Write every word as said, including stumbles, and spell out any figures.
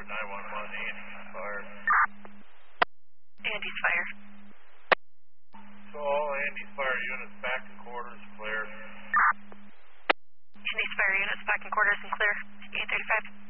Ford nine one one, Andy's fire. Andy's fire. So all Andy's fire units back in quarters, clear. Andy's fire units back in quarters and clear. eight thirty-five.